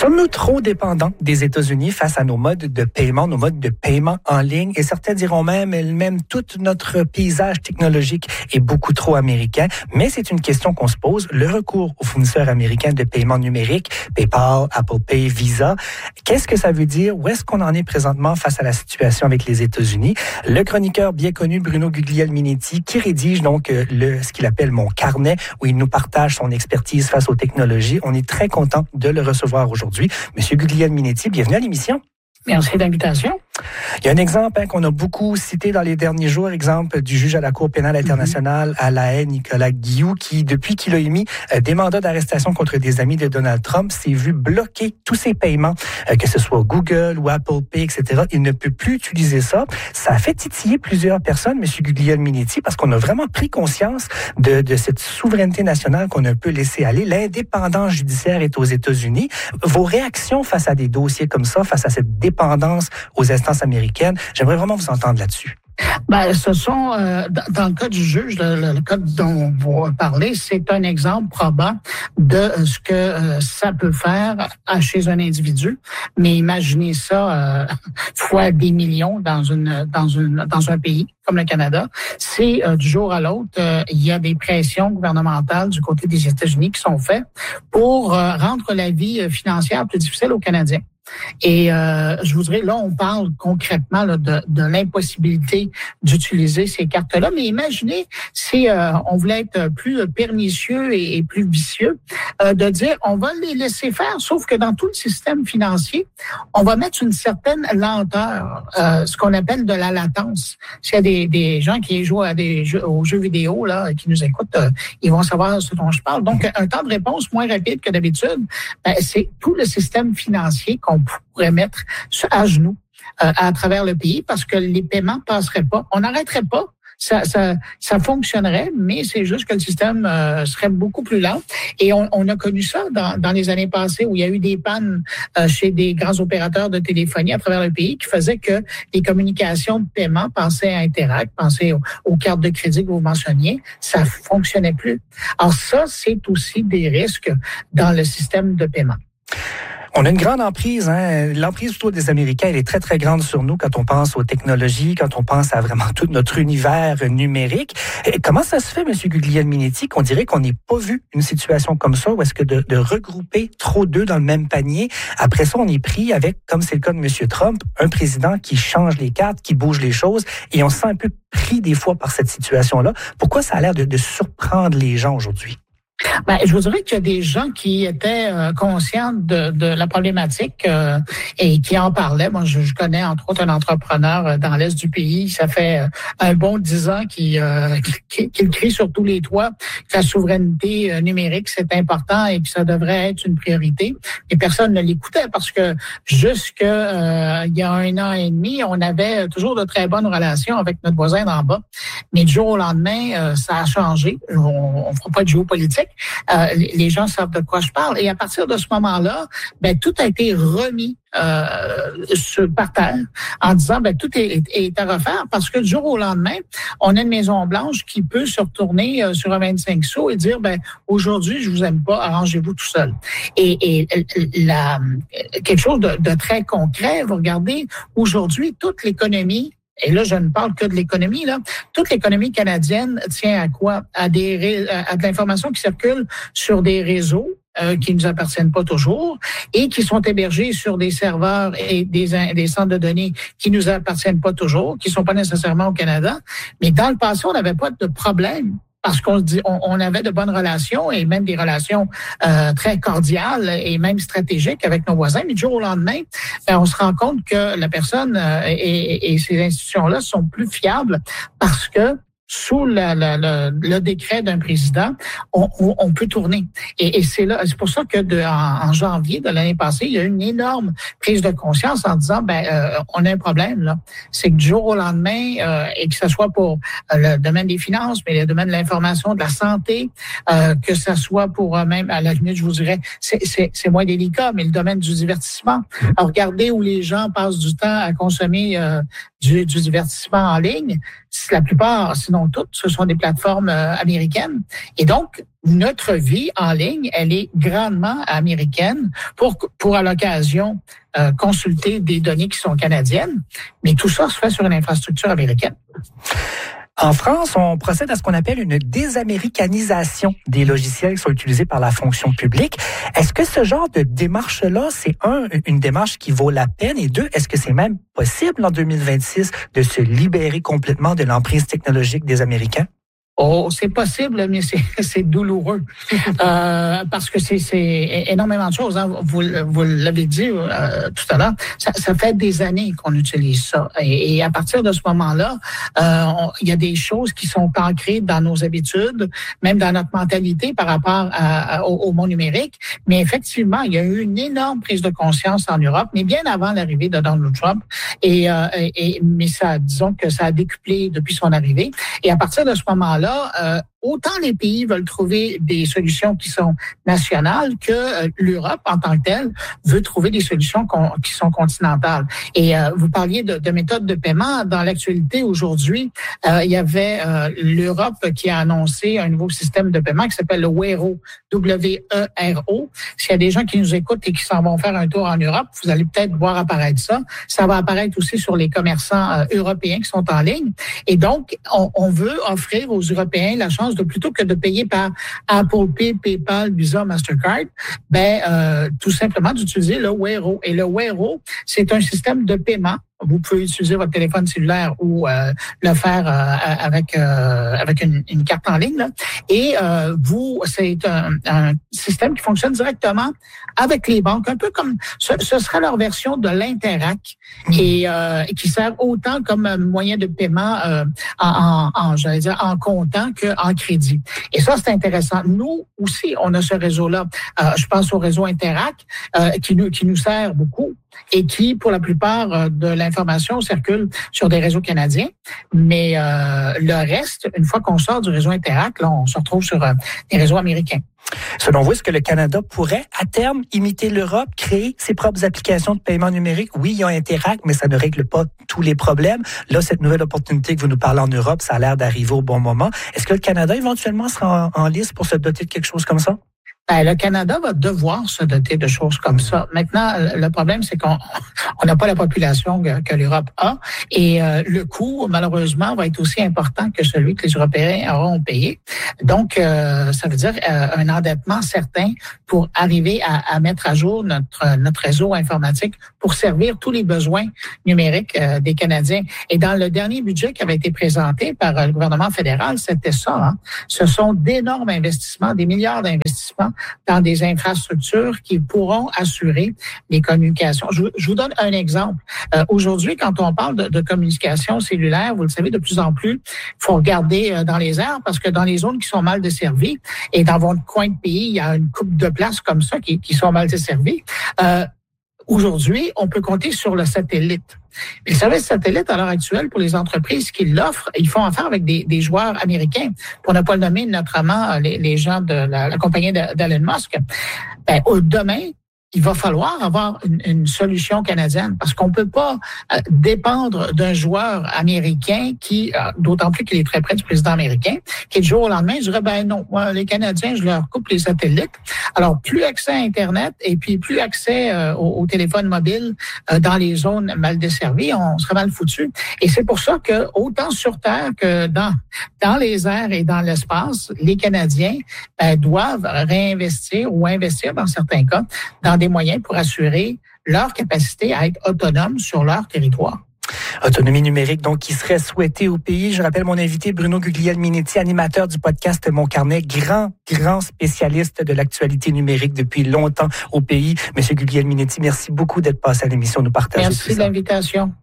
Sommes-nous trop dépendants des États-Unis face à nos modes de paiement en ligne? Et certains diront même tout notre paysage technologique est beaucoup trop américain. Mais c'est une question qu'on se pose. Le recours aux fournisseurs américains de paiement numérique, PayPal, Apple Pay, Visa, qu'est-ce que ça veut dire? Où est-ce qu'on en est présentement face à la situation avec les États-Unis? Le chroniqueur bien connu Bruno Guglielminetti, qui rédige donc ce qu'il appelle Mon carnet, où il nous partage son expertise face aux technologies. On est très content de le recevoir aujourd'hui. Monsieur Guglielminetti, bienvenue à l'émission. Merci de l'invitation. Il y a un exemple qu'on a beaucoup cité dans les derniers jours, exemple du juge à la Cour pénale internationale à La Haye, Nicolas Guillou, qui, depuis qu'il a émis des mandats d'arrestation contre des amis de Donald Trump, s'est vu bloquer tous ses paiements, que ce soit Google ou Apple Pay, etc. Il ne peut plus utiliser ça. Ça a fait titiller plusieurs personnes, M. Guglielminetti, parce qu'on a vraiment pris conscience de cette souveraineté nationale qu'on a un peu laissé aller. L'indépendance judiciaire est aux États-Unis. Vos réactions face à des dossiers comme ça, face à cette dépendance aux instances américaines, j'aimerais vraiment vous entendre là-dessus. Ce sont, dans le cas du juge, le cas dont vous parlez, c'est un exemple probant de ce que ça peut faire chez un individu. Mais imaginez ça fois des millions dans un pays comme le Canada. C'est du jour à l'autre, il y a des pressions gouvernementales du côté des États-Unis qui sont faites pour rendre la vie financière plus difficile aux Canadiens. Et je voudrais, là, on parle concrètement là, de l'impossibilité d'utiliser ces cartes-là, mais imaginez si on voulait être plus pernicieux et plus vicieux, de dire on va les laisser faire, sauf que dans tout le système financier, on va mettre une certaine lenteur, ce qu'on appelle de la latence. S'il y a des gens qui jouent aux jeux vidéo, là, qui nous écoutent, ils vont savoir ce dont je parle. Donc, un temps de réponse moins rapide que d'habitude, c'est tout le système financier qu'on pourrait mettre à genoux à travers le pays parce que les paiements passeraient pas. On n'arrêterait pas. Ça fonctionnerait, mais c'est juste que le système serait beaucoup plus lent. Et on a connu ça dans les années passées où il y a eu des pannes chez des grands opérateurs de téléphonie à travers le pays qui faisaient que les communications de paiement, pensez à Interact, pensez aux cartes de crédit que vous mentionniez, ça fonctionnait plus. Alors ça, c'est aussi des risques dans le système de paiement. On a une grande emprise, l'emprise autour des Américains, elle est très, très grande sur nous quand on pense aux technologies, quand on pense à vraiment tout notre univers numérique. Et comment ça se fait, M. Guglielminetti, qu'on dirait qu'on n'ait pas vu une situation comme ça, ou est-ce que de regrouper trop d'œufs dans le même panier, après ça, on est pris avec, comme c'est le cas de M. Trump, un président qui change les cartes, qui bouge les choses, et on se sent un peu pris des fois par cette situation-là. Pourquoi ça a l'air de surprendre les gens aujourd'hui? Je vous dirais qu'il y a des gens qui étaient conscients de la problématique et qui en parlaient. Moi, je connais entre autres un entrepreneur dans l'est du pays. Ça fait un bon 10 ans qu'il crie sur tous les toits que la souveraineté numérique, c'est important et que ça devrait être une priorité. Et personne ne l'écoutait parce que jusque il y a 1 an et demi, on avait toujours de très bonnes relations avec notre voisin d'en bas. Mais du jour au lendemain, ça a changé. On fera pas de géopolitique. Les gens savent de quoi je parle. Et à partir de ce moment-là, tout a été remis par terre en disant tout est à refaire parce que du jour au lendemain, on a une Maison-Blanche qui peut se retourner sur un 25 sous et dire aujourd'hui, je vous aime pas, arrangez-vous tout seul. Et quelque chose de très concret, vous regardez, aujourd'hui, toute l'économie, et là, je ne parle que de l'économie, là. Toute l'économie canadienne tient à quoi? À de l'information qui circule sur des réseaux qui ne nous appartiennent pas toujours et qui sont hébergés sur des serveurs et des centres de données qui nous appartiennent pas toujours, qui sont pas nécessairement au Canada. Mais dans le passé, on n'avait pas de problème. Parce on avait de bonnes relations et même des relations très cordiales et même stratégiques avec nos voisins. Mais du jour au lendemain, on se rend compte que la personne et ces institutions-là sont plus fiables parce que sous le décret d'un président, on peut tourner. Et c'est pour ça que en janvier de l'année passée, il y a eu une énorme prise de conscience en disant on a un problème là. C'est que du jour au lendemain, et que ce soit pour le domaine des finances, mais le domaine de l'information, de la santé, que ce soit pour même à la limite, je vous dirais, c'est moins délicat, mais le domaine du divertissement. Alors, regardez où les gens passent du temps à consommer du divertissement en ligne. La plupart, sinon toutes, ce sont des plateformes américaines. Et donc, notre vie en ligne, elle est grandement américaine pour à l'occasion consulter des données qui sont canadiennes, mais tout ça se fait sur une infrastructure américaine. En France, on procède à ce qu'on appelle une désaméricanisation des logiciels qui sont utilisés par la fonction publique. Est-ce que ce genre de démarche-là, c'est une démarche qui vaut la peine, et deux, est-ce que c'est même possible en 2026 de se libérer complètement de l'emprise technologique des Américains? Oh, c'est possible, mais c'est douloureux parce que c'est énormément de choses. Hein. Vous l'avez dit tout à l'heure, ça fait des années qu'on utilise ça. Et à partir de ce moment-là, il y a des choses qui sont ancrées dans nos habitudes, même dans notre mentalité par rapport au monde numérique. Mais effectivement, il y a eu une énorme prise de conscience en Europe, mais bien avant l'arrivée de Donald Trump. Mais disons que ça a décuplé depuis son arrivée. Et à partir de ce moment-là, autant les pays veulent trouver des solutions qui sont nationales que l'Europe en tant que telle veut trouver des solutions qui sont continentales. Et vous parliez de méthodes de paiement. Dans l'actualité aujourd'hui, il y avait l'Europe qui a annoncé un nouveau système de paiement qui s'appelle le Wero, W-E-R-O. S'il y a des gens qui nous écoutent et qui s'en vont faire un tour en Europe, vous allez peut-être voir apparaître ça. Ça va apparaître aussi sur les commerçants européens qui sont en ligne. Et donc, on veut offrir aux Européens la chance de, plutôt que de payer par Apple Pay, PayPal, Visa, Mastercard, tout simplement d'utiliser le Wero. Et le Wero, c'est un système de paiement. Vous pouvez utiliser votre téléphone cellulaire ou le faire avec une carte en ligne. Là. Et c'est un système qui fonctionne directement avec les banques, un peu comme ce sera leur version de l'Interac et qui sert autant comme moyen de paiement en comptant qu'en crédit. Et ça, c'est intéressant. Nous aussi, on a ce réseau-là. Je pense au réseau Interac qui nous sert beaucoup et qui, pour la plupart de l'information, circule sur des réseaux canadiens. Mais le reste, une fois qu'on sort du réseau Interac, là, on se retrouve sur des réseaux américains. Selon vous, est-ce que le Canada pourrait, à terme, imiter l'Europe, créer ses propres applications de paiement numérique? Oui, il y a Interac, mais ça ne règle pas tous les problèmes. Là, cette nouvelle opportunité que vous nous parlez en Europe, ça a l'air d'arriver au bon moment. Est-ce que le Canada, éventuellement, sera en lice pour se doter de quelque chose comme ça? Le Canada va devoir se doter de choses comme ça. Maintenant, le problème, c'est qu'on n'a pas la population que l'Europe a. Et le coût, malheureusement, va être aussi important que celui que les Européens auront payé. Donc, ça veut dire un endettement certain pour arriver à mettre à jour notre réseau informatique pour servir tous les besoins numériques des Canadiens. Et dans le dernier budget qui avait été présenté par le gouvernement fédéral, c'était ça. Hein? Ce sont d'énormes investissements, des milliards d'investissements dans des infrastructures qui pourront assurer les communications. Je vous donne un exemple. Aujourd'hui, quand on parle de communication cellulaire, vous le savez, de plus en plus, il faut regarder dans les airs parce que dans les zones qui sont mal desservies, et dans votre coin de pays, il y a une couple de places comme ça qui sont mal desservies. Aujourd'hui, on peut compter sur le satellite. Les services satellites, à l'heure actuelle, pour les entreprises qui l'offrent, ils font affaire avec des joueurs américains, pour ne pas le nommer, notamment les gens de la compagnie d'Elon Musk. Demain, il va falloir avoir une solution canadienne parce qu'on peut pas dépendre d'un joueur américain qui, d'autant plus qu'il est très près du président américain, qui du jour au lendemain dirait, non, les Canadiens, je leur coupe les satellites. Alors, plus accès à Internet et puis plus accès au téléphone mobile dans les zones mal desservies, on serait mal foutu. Et c'est pour ça que, autant sur Terre que dans les airs et dans l'espace, les Canadiens doivent réinvestir ou investir dans certains cas dans des moyens pour assurer leur capacité à être autonomes sur leur territoire. Autonomie numérique, donc, qui serait souhaitée au pays. Je rappelle mon invité, Bruno Guglielminetti, animateur du podcast Mon Carnet, grand spécialiste de l'actualité numérique depuis longtemps au pays. Monsieur Guglielminetti, merci beaucoup d'être passé à l'émission, nous partager. Merci de l'invitation.